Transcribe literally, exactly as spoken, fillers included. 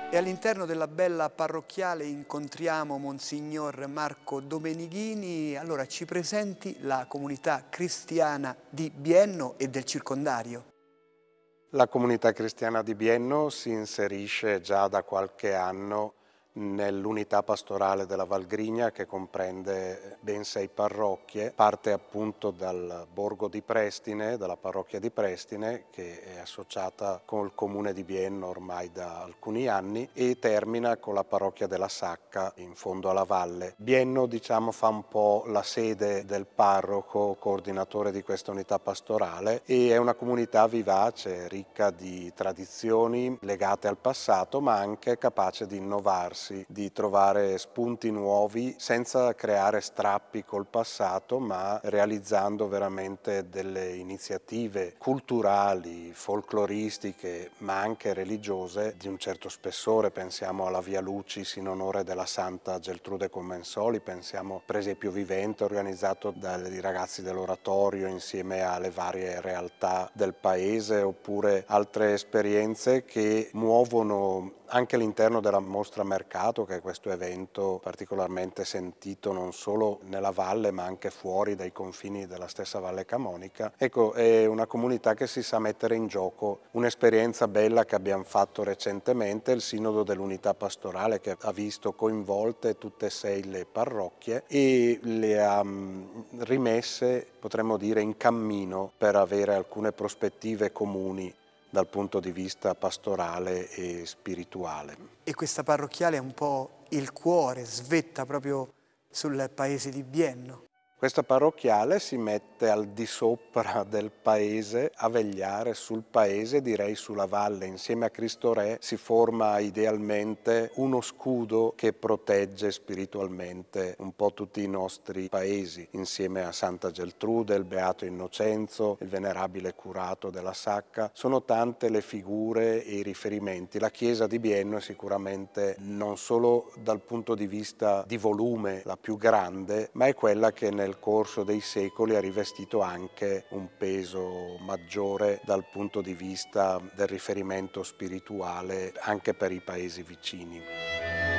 E all'interno della bella parrocchiale incontriamo Monsignor Marco Domenighini. Allora, ci presenti la comunità cristiana di Bienno e del circondario? La comunità cristiana di Bienno si inserisce già da qualche anno nell'unità pastorale della Valgrigna, che comprende ben sei parrocchie. Parte appunto dal borgo di Prestine, dalla parrocchia di Prestine, che è associata col comune di Bienno ormai da alcuni anni, e termina con la parrocchia della Sacca in fondo alla valle. Bienno, diciamo, fa un po' la sede del parroco coordinatore di questa unità pastorale, e è una comunità vivace, ricca di tradizioni legate al passato, ma anche capace di innovarsi, di trovare spunti nuovi senza creare strappi col passato, ma realizzando veramente delle iniziative culturali, folcloristiche, ma anche religiose di un certo spessore. Pensiamo alla Via Lucis in onore della Santa Geltrude Commensoli, pensiamo per esempio Vivente, organizzato dai ragazzi dell'oratorio insieme alle varie realtà del paese, oppure altre esperienze che muovono anche all'interno della mostra mercato, che è questo evento particolarmente sentito non solo nella valle ma anche fuori dai confini della stessa Valle Camonica. Ecco, è una comunità che si sa mettere in gioco. Un'esperienza bella che abbiamo fatto recentemente, il Sinodo dell'Unità Pastorale, che ha visto coinvolte tutte e sei le parrocchie e le ha rimesse, potremmo dire, in cammino per avere alcune prospettive comuni dal punto di vista pastorale e spirituale. E questa parrocchiale è un po' il cuore, svetta proprio sul paese di Bienno. Questa parrocchiale si mette al di sopra del paese, a vegliare sul paese, direi sulla valle. Insieme a Cristo Re si forma idealmente uno scudo che protegge spiritualmente un po' tutti i nostri paesi, insieme a Santa Geltrude, il Beato Innocenzo, il Venerabile Curato della Sacca. Sono tante le figure e i riferimenti. La chiesa di Bienno è sicuramente non solo dal punto di vista di volume la più grande, ma è quella che nel Nel corso dei secoli ha rivestito anche un peso maggiore dal punto di vista del riferimento spirituale anche per i paesi vicini.